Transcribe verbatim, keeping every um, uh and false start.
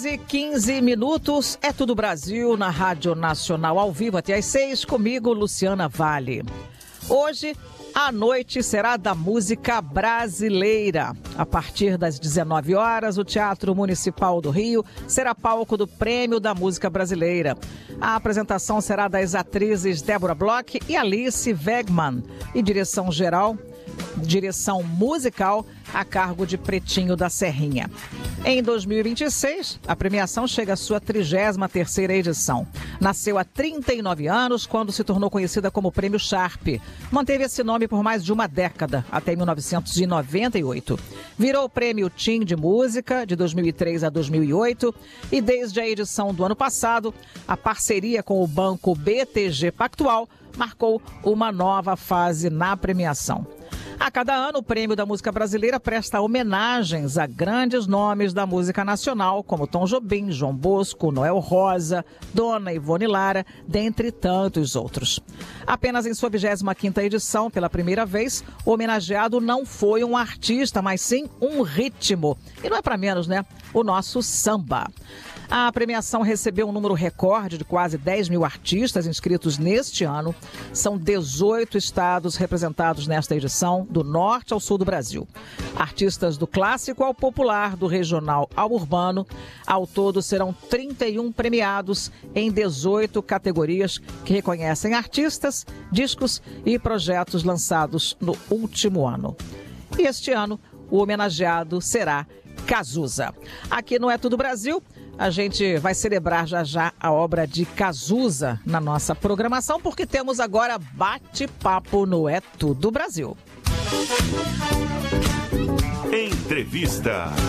e quinze minutos, é Tudo Brasil na Rádio Nacional, ao vivo até às seis, comigo, Luciana Vale. Hoje, a noite será da música brasileira. A partir das dezenove horas, o Teatro Municipal do Rio será palco do Prêmio da Música Brasileira. A apresentação será das atrizes Débora Bloch e Alice Wegman, e direção geral, direção musical a cargo de Pretinho da Serrinha. Em dois mil e vinte e seis, a premiação chega à sua trigésima terceira edição. Nasceu há trinta e nove anos, quando se tornou conhecida como Prêmio Sharp. Manteve esse nome por mais de uma década, até mil novecentos e noventa e oito. Virou o Prêmio Tim de Música, de dois mil e três a dois mil e oito. E desde a edição do ano passado, a parceria com o banco B T G Pactual marcou uma nova fase na premiação. A cada ano, o Prêmio da Música Brasileira presta homenagens a grandes nomes da música nacional, como Tom Jobim, João Bosco, Noel Rosa, Dona Ivone Lara, dentre tantos outros. Apenas em sua vigésima quinta edição, pela primeira vez, o homenageado não foi um artista, mas sim um ritmo. E não é para menos, né? O nosso samba. A premiação recebeu um número recorde de quase dez mil artistas inscritos neste ano. São dezoito estados representados nesta edição, do norte ao sul do Brasil. Artistas do clássico ao popular, do regional ao urbano. Ao todo serão trinta e um premiados em dezoito categorias que reconhecem artistas, discos e projetos lançados no último ano. E este ano, o homenageado será Cazuza. Aqui no É Tudo Brasil, a gente vai celebrar já já a obra de Cazuza na nossa programação, porque temos agora bate-papo no É Tudo Brasil. Entrevista.